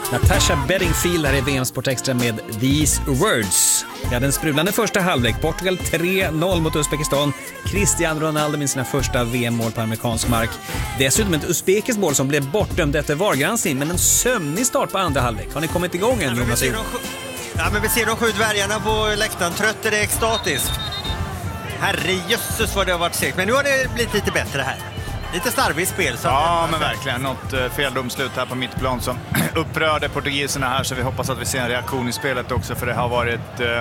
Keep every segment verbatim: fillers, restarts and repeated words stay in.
Natasha Bedingfield här i V M Sport Extra med These Words. Vi hade en sprudlande första halvlek. Portugal tre noll mot Uzbekistan. Cristiano Ronaldo med sina första V M-mål på amerikansk mark. Dessutom ett uzbekiskt mål som blev bortdömd efter VAR-granskning, men en sömnig start på andra halvlek. Har ni kommit igång än, Jonas? Ja, men vi ser de sju dvärgarna på läktaren. Trött är det extatiskt. Herrejösses vad det har varit segt. Men nu har det blivit lite bättre här. Lite starvigt spel. Så ja, men verkligen. Något uh, feldomslut här på mittplan som upprörde portugiserna här. Så vi hoppas att vi ser en reaktion i spelet också. För det har varit, uh,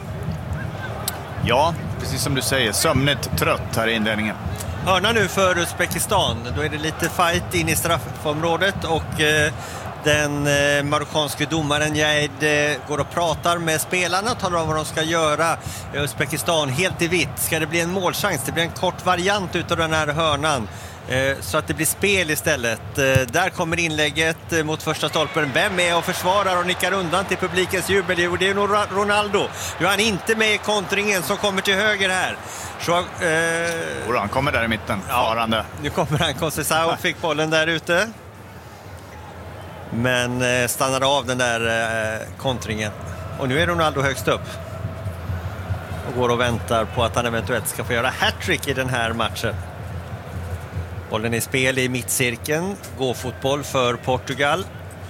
ja, precis som du säger, sömnigt trött här i inledningen. Hörna nu för Uzbekistan. Då är det lite fight in i straffområdet. Och uh, den uh, marockanske domaren Jaid uh, går och pratar med spelarna. Talar om vad de ska göra. Uzbekistan helt i vitt. Ska det bli en målchans? Det blir en kort variant utav den här hörnan. Så att det blir spel istället. Där kommer inlägget mot första stolpen. Vem är och försvarar och nickar undan till publikens jubel? Jo, det är nog Ronaldo. Nu är han inte med i kontringen som kommer till höger här. Så, eh... han kommer där i mitten. Farande. Ja, nu kommer han. Conceição fick bollen där ute. Men eh, stannade av den där eh, kontringen. Och nu är Ronaldo högst upp. Och går och väntar på att han eventuellt ska få göra hattrick i den här matchen. Bollen är i spel i mittcirkeln. Gå fotboll för Portugal.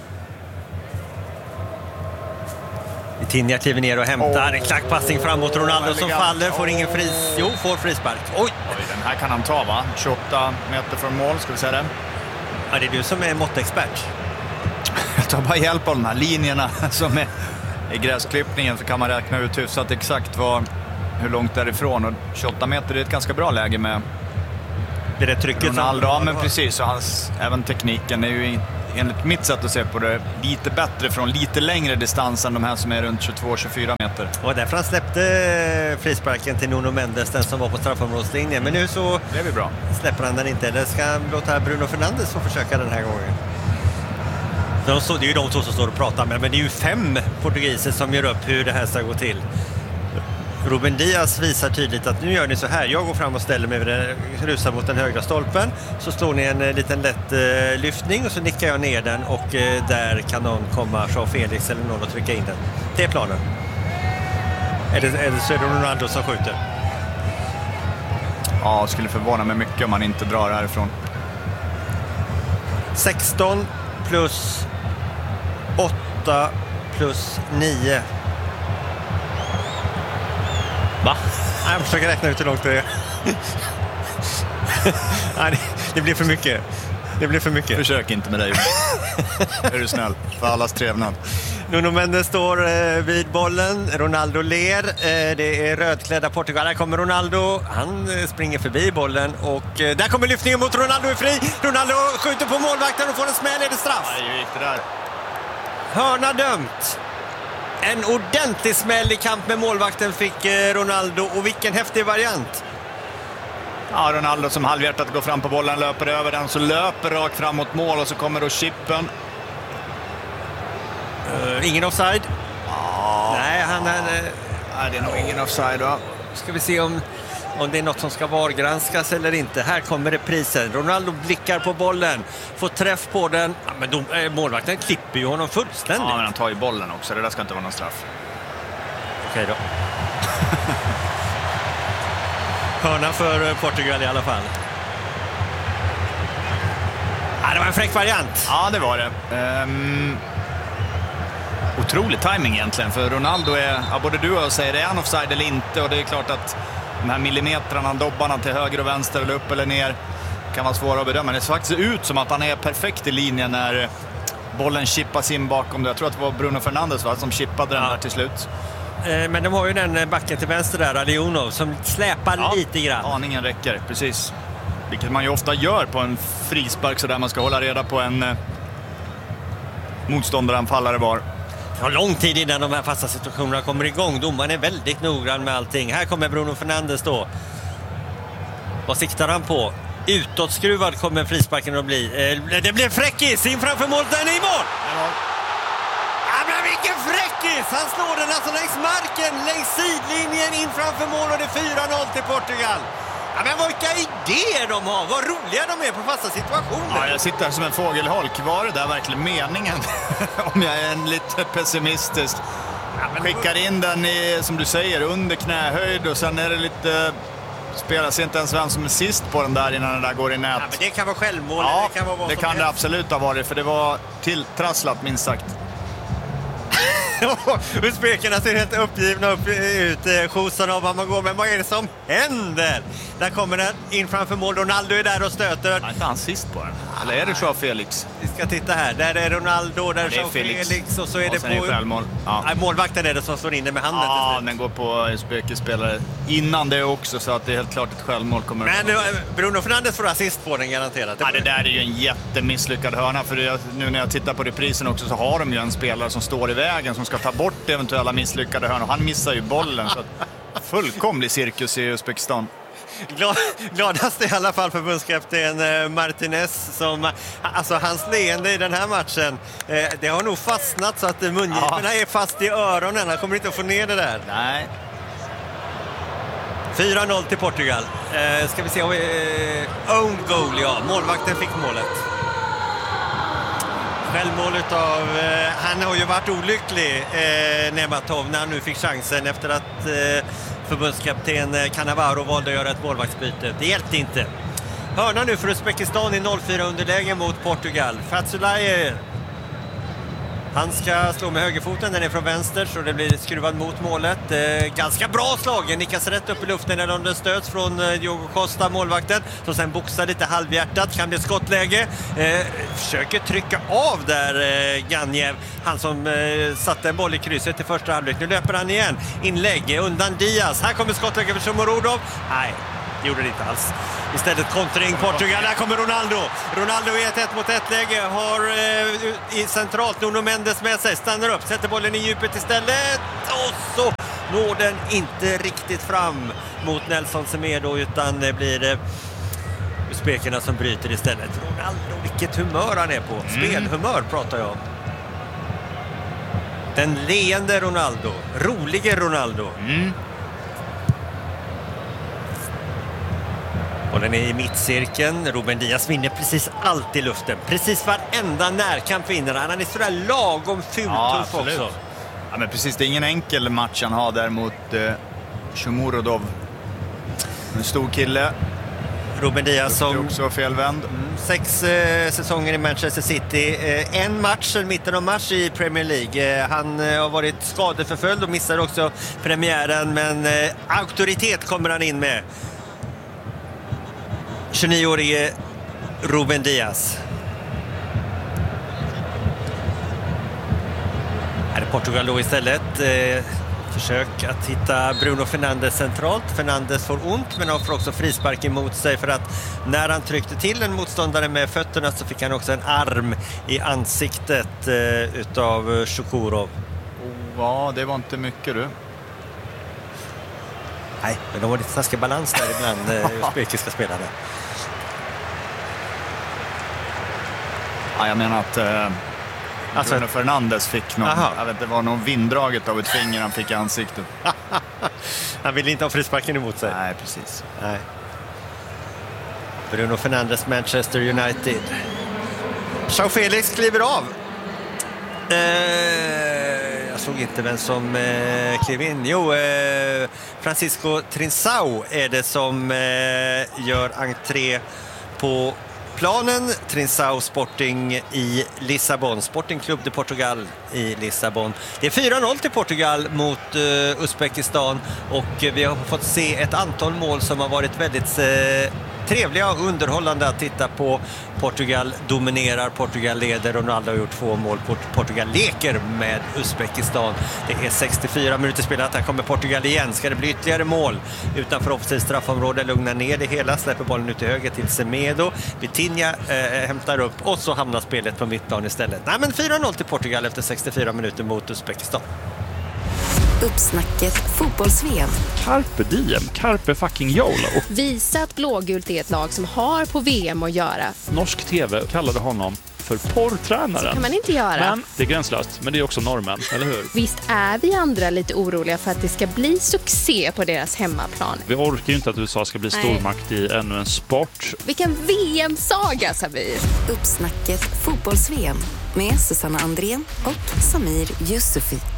Vitinha kliver ner och hämtar. En klackpassning fram mot Ronaldo som faller. Får ingen fris... Jo, får frispark. Oj! Oj, den här kan han ta, va? tjugoåtta meter från mål, ska vi säga det. Ja, det är du som är måttexpert. Jag tar bara hjälp av de här linjerna som är i gräsklippningen, så kan man räkna ut hyfsat exakt vad, hur långt därifrån. Och tjugoåtta meter är ett ganska bra läge med det är det trycket Ronaldo. Ja, men precis. Och hans, även tekniken är ju enligt mitt sätt att se på det lite bättre från lite längre distans än de här som är runt tjugotvå till tjugofyra meter. Och därför han släppte frisparken till Nuno Mendes, den som var på straffområdeslinjen. Men nu så det är vi bra. Släpper han den inte. Eller ska han låta Bruno Fernandes få försöka den här gången? De så, det är ju de två som står och pratar med, men det är ju fem portugiser som gör upp hur det här ska gå till. Ruben Diaz visar tydligt att nu gör ni så här. Jag går fram och ställer mig, rusar mot den högra stolpen. Så slår ni en liten lätt eh, lyftning och så nickar jag ner den. Och eh, där kan någon komma, Joao Felix eller någon, och trycka in den. Det är planen. Eller, eller så är det Ronaldo som skjuter. Ja, skulle förvåna mig mycket om man inte drar härifrån. sexton plus åtta plus nio. Va? Jag försöker räkna ut hur långt det är. Nej, det, det blir för mycket. Det blir för mycket. Försök inte med dig. Är du snäll? För allas trevnad. Nuno Mendes står eh, vid bollen. Ronaldo ler. Eh, det är rödklädda Portugal. Där kommer Ronaldo. Han eh, springer förbi bollen. Och eh, där kommer lyftningen mot Ronaldo är fri. Ronaldo skjuter på målvakten och får en smäll. Är det straff? Nej, hur gick det där? Hörna dömt. En ordentlig smäll i kamp med målvakten fick eh, Ronaldo. Och vilken häftig variant. Ja, Ronaldo som halvhjärtat går fram på bollen, löper över den, så löper rakt fram mot mål och så kommer då chippen. Uh, ingen offside? Ja. Nej, han är... Uh, Nej, det är nog ingen offside då. Ska vi se om, om det är något som ska vargranskas eller inte. Här kommer reprisen. Ronaldo blickar på bollen, får träff på den. Ja, men de, äh, målvakten klipper ju honom fullständigt. Ja, men han tar ju bollen också. Det där ska inte vara någon straff. Okej då. Hörna för Portugal i alla fall. Ja, det var en fräck variant. Ja, det var det. Um, otrolig timing egentligen. För Ronaldo är, ja, både du och jag säger, är han offside eller inte? Och det är klart att de här millimetrarna, dobbarna till höger och vänster eller upp eller ner kan vara svåra att bedöma. Det ser faktiskt ut som att han är perfekt i linjen när bollen chippas in bakom det. Jag tror att det var Bruno Fernandes, va, som chippade den, ja, där till slut. Men de har ju den backen till vänster där, Alionov, som släpar, ja, lite grann. Aningen räcker, precis. Vilket man ju ofta gör på en frispark, så där man ska hålla reda på en eh, motståndaranfallare var. Det har lång tid innan de här fasta situationerna kommer igång. Domaren är väldigt noggrann med allting. Här kommer Bruno Fernandes då. Vad siktar han på? Utåtskruvad kommer frisparken att bli. Eh, det blir fräckis in framför målet. Den är i mål! Ja, men vilken fräckis! Han slår den alltså längs marken, längs sidlinjen in framför mål, och det är fyra noll till Portugal. Ja, men vilka idéer de har! Vad roliga de är på fasta situationer! Ja, jag sitter här som en fågelholk. Var det där verkligen meningen? Om jag är en lite pessimistisk. Ja, men skickar in den i, som du säger, under knähöjd och sen är det lite... Spelas inte ens vem som är sist på den där innan den där går i nät. Ja, men det kan vara självmål. Ja, det kan, vara vad det, som kan det helst. absolut ha varit, för det var tilltrasslat minst sagt. Uzbekerna ser helt uppgivna upp, ut. Skjutsen av vad man går, men vad är det som händer? Där kommer den in framför mål. Ronaldo är där och stöter. Är inte han sist på den? Eller är det Joao Felix? Vi ska titta här. Där är Ronaldo, där är Joao Felix. Felix. Och så är och det sen på... Är självmål. Ja. Nej, målvakten är det som slår in det med handen. Ja, den går på Uzbekers spelare innan det också, så att det är helt klart ett självmål kommer. Men nu, Bruno Fernandes får assist på den garanterat. Det, ja, det där är ju en jättemisslyckad hörna, för det, nu när jag tittar på reprisen också så har de ju en spelare som står i vägen som ska ta bort eventuella misslyckade hörnor. Han missar ju bollen, så att fullkomlig cirkus i Uzbekistan. Glad, gladast i alla fall förbundskapten Martinez som, alltså hans leende i den här matchen, eh, det har nog fastnat så att mungiporna ja. är fast i öronen. Han kommer inte att få ner det där. Nej. fyra noll till Portugal. Eh, ska vi se, eh, own goal, ja. Målvakten fick målet. Självmål utav, eh, han har ju varit olycklig, eh, Nematov, när han nu fick chansen efter att eh, förbundskapten Cannavaro valde att göra ett målvaktsbyte. Det hjälpte inte. Hörna nu för Uzbekistan i noll fyra underläge mot Portugal. Fazulaye, han ska slå med högerfoten, den är från vänster så det blir skruvad mot målet. Eh, ganska bra slagen, nickas rätt upp i luften när den stöds från eh, Diogo Costa, målvakten, som sen boxar lite halvhjärtat, kan bli skottläge. Eh, försöker trycka av där eh, Ganev, han som eh, satte en boll i krysset i första halvlek. Nu löper han igen, inlägg undan Diaz. Här kommer skottläge för Shomorodov. Nej, det gjorde det inte alls. Istället kontring Portugal. Där kommer Ronaldo. Ronaldo i ett ett mot ett läge. Har eh, i centralt Nuno Mendes med sig. Stannar upp. Sätter bollen i djupet istället. Och så når den inte riktigt fram mot Nelson Semedo, utan det blir eh, Uzbekerna som bryter istället. Ronaldo, vilket humör han är på. Spelhumör pratar jag om. Den leende Ronaldo. Rolige Ronaldo. Mm. Och den är i mittcirkeln. Ruben Diaz vinner precis allt i luften. Precis varenda närkamp vinner han. Han är sådär lagom fultuff ja, också. Ja, men precis, det är ingen enkel match han har där mot eh, Shomorodov. En stor kille. Ruben Diaz som också felvänd. Mm, sex eh, säsonger i Manchester City. Eh, en match sedan mitten av mars i Premier League. Eh, han eh, har varit skadeförföljd och missar också premiären. Men eh, auktoritet kommer han in med. tjugonio-årige Ruben Diaz. Här är Portugal då istället. Eh, försök att hitta Bruno Fernandes centralt. Fernandes får ont, men han får också frispark emot sig, för att när han tryckte till en motståndare med fötterna så fick han också en arm i ansiktet eh, utav Shukurov. Oh, ja, det var inte mycket du. Nej, men de har lite snaskig balans där ibland, eh, uzbekiska spelarna. Ja, jag menar att eh, alltså, Bruno Fernandes fick någon, aha. jag vet, det var någon vinddraget av ett finger han fick i ansiktet. Han ville inte ha frisparken emot sig. Nej, precis. Nej. Bruno Fernandes, Manchester United. Joao Felix kliver av. Eh, jag såg inte vem som eh, klev in. Jo, eh, Francisco Trincão är det som eh, gör entré på planen. Trincão Sporting i Lissabon. Sporting Club de Portugal i Lissabon. Det är fyra noll till Portugal mot uh, Uzbekistan, och uh, vi har fått se ett antal mål som har varit väldigt uh, trevliga och underhållande att titta på. Portugal dominerar, Portugal leder, Ronaldo har gjort två mål. Portugal leker med Uzbekistan. Det är sextiofyra minuter spelat, här kommer Portugal igen. Ska det bli ytterligare mål utanför offensivt straffområde? Lugna ner det hela, släpper bollen ut till höger till Semedo. Vitinha eh, hämtar upp, och så hamnar spelet på mittplan istället. Nej, men fyra noll till Portugal efter sextiofyra minuter mot Uzbekistan. Uppsnacket fotbollsvev. Carpe diem, carpe fucking YOLO. Visa att blågult är ett lag som har på V M att göra. Norsk tv kallade honom för porrtränaren. Kan man inte göra. Men det är gränslöst, men det är också normen, eller hur? Visst är vi andra lite oroliga för att det ska bli succé på deras hemmaplan. Vi orkar ju inte att U S A ska bli stormakt i ännu en sport. Vilken V M-saga, Samir! Uppsnacket fotbolls-V M med Susanna Andrén och Samir Yusufi.